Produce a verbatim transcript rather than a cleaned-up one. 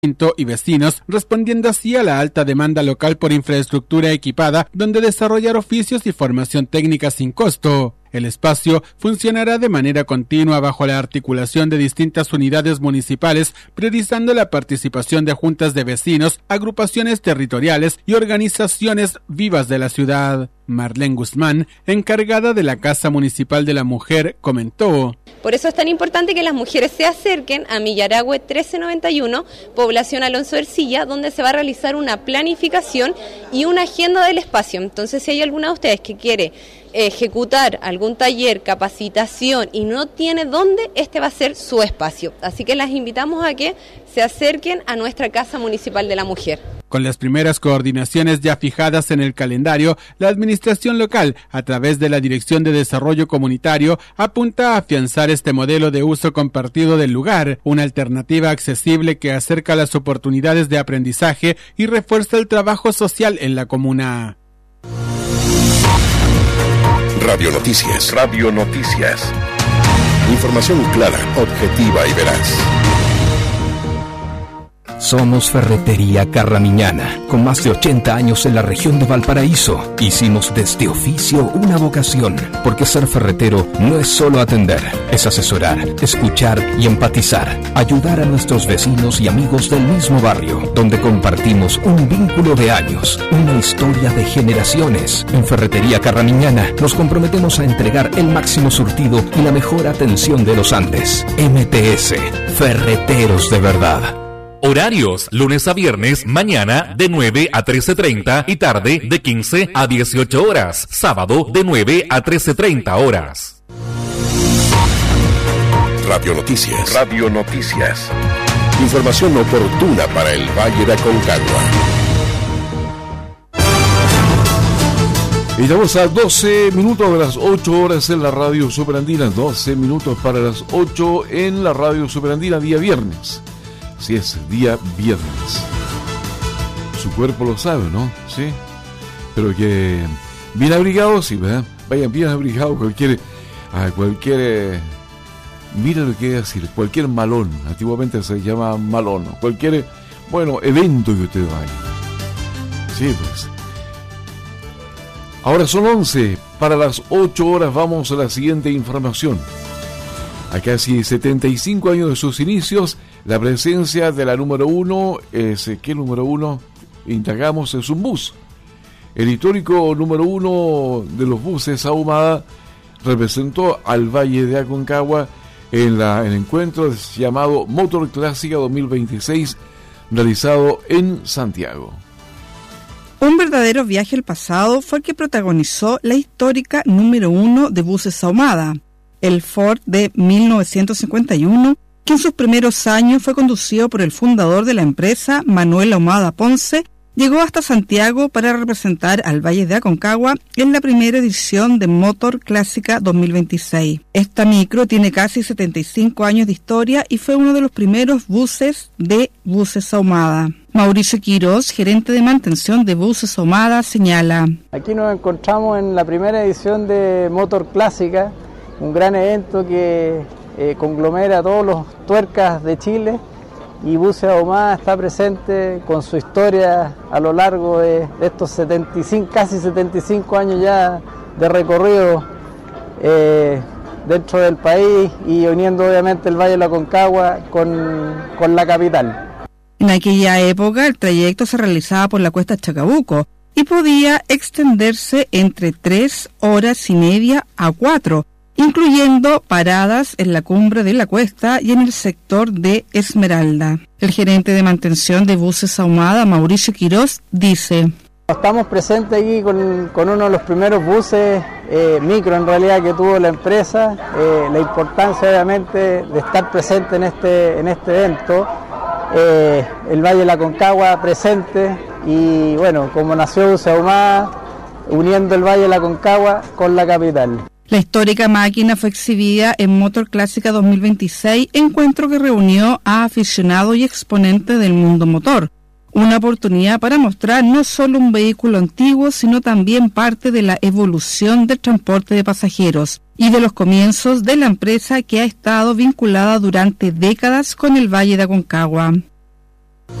y vecinos, respondiendo así a la alta demanda local por infraestructura equipada, donde desarrollar oficios y formación técnica sin costo. El espacio funcionará de manera continua bajo la articulación de distintas unidades municipales, priorizando la participación de juntas de vecinos, agrupaciones territoriales y organizaciones vivas de la ciudad. Marlene Guzmán, encargada de la Casa Municipal de la Mujer, comentó: por eso es tan importante que las mujeres se acerquen a Millarahue trece noventa y uno, población Alonso Ercilla, donde se va a realizar una planificación y una agenda del espacio. Entonces, si hay alguna de ustedes que quiere ejecutar algún taller, capacitación y no tiene dónde, este va a ser su espacio. Así que las invitamos a que se acerquen a nuestra Casa Municipal de la Mujer. Con las primeras coordinaciones ya fijadas en el calendario, la administración local, a través de la Dirección de Desarrollo Comunitario, apunta a afianzar este modelo de uso compartido del lugar, una alternativa accesible que acerca las oportunidades de aprendizaje y refuerza el trabajo social en la comuna. Radio Noticias. Radio Noticias. Información clara, objetiva y veraz. Somos Ferretería Carramiñana, con más de ochenta años en la región de Valparaíso. Hicimos de este oficio una vocación, porque ser ferretero no es solo atender, es asesorar, escuchar y empatizar, ayudar a nuestros vecinos y amigos del mismo barrio, donde compartimos un vínculo de años, una historia de generaciones. En Ferretería Carramiñana nos comprometemos a entregar el máximo surtido y la mejor atención de los Andes. M T S, Ferreteros de verdad. Horarios, lunes a viernes, mañana de nueve a trece treinta y tarde de quince a dieciocho horas. Sábado de nueve a trece treinta horas. Radio Noticias. Radio Noticias. Información oportuna para el Valle de Aconcagua. Estamos a doce minutos de las ocho horas en la Radio Superandina. doce minutos para las ocho en la Radio Superandina, día viernes. Si es día viernes. Su cuerpo lo sabe, ¿no? Sí. Pero que bien abrigados, sí, ¿verdad? Vayan bien abrigados, cualquier, a cualquier, mira lo que es decir, cualquier malón, antiguamente se llama malón, cualquier, bueno, evento que usted vaya. Sí, pues. Ahora son once, para las ocho horas vamos a la siguiente información. A casi setenta y cinco años de sus inicios, la presencia de la número uno, es, ¿qué número uno? Indagamos, es un bus. El histórico número uno de los buses Ahumada representó al Valle de Aconcagua en la, el encuentro llamado Motor Clásica dos mil veintiséis, realizado en Santiago. Un verdadero viaje al pasado fue el que protagonizó la histórica número uno de buses Ahumada, el Ford de mil novecientos cincuenta y uno, que en sus primeros años fue conducido por el fundador de la empresa, Manuel Ahumada Ponce, llegó hasta Santiago para representar al Valle de Aconcagua en la primera edición de Motor Clásica dos mil veintiséis. Esta micro tiene casi setenta y cinco años de historia y fue uno de los primeros buses de Buses Ahumada. Mauricio Quirós, gerente de mantención de Buses Ahumada, señala: aquí nos encontramos en la primera edición de Motor Clásica, un gran evento que eh, conglomera a todos los tuercas de Chile, y Buses Ahumada está presente con su historia a lo largo de, de estos setenta y cinco, casi setenta y cinco años ya de recorrido eh, dentro del país y uniendo obviamente el Valle de la Aconcagua con, con la capital. En aquella época el trayecto se realizaba por la cuesta Chacabuco y podía extenderse entre tres horas y media a cuatro, incluyendo paradas en la cumbre de la cuesta y en el sector de Esmeralda. El gerente de mantención de Buses Ahumada, Mauricio Quirós, dice: estamos presentes aquí con, con uno de los primeros buses eh, micro en realidad que tuvo la empresa, eh, la importancia obviamente de estar presente en este, en este evento, eh, el Valle de la Aconcagua presente y bueno, como nació Buses Ahumada, uniendo el Valle de la Aconcagua con la capital. La histórica máquina fue exhibida en Motor Clásica dos mil veintiséis, encuentro que reunió a aficionados y exponentes del mundo motor. Una oportunidad para mostrar no solo un vehículo antiguo, sino también parte de la evolución del transporte de pasajeros y de los comienzos de la empresa que ha estado vinculada durante décadas con el Valle de Aconcagua.